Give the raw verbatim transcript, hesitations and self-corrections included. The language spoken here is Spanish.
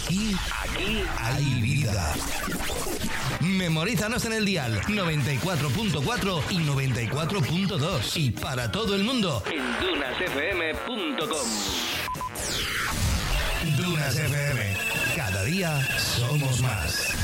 Aquí, aquí hay vida. Memorízanos en el dial noventa y cuatro punto cuatro y noventa y cuatro punto dos y para todo el mundo en dunas f m punto com. Dunas F M. Cada día somos más.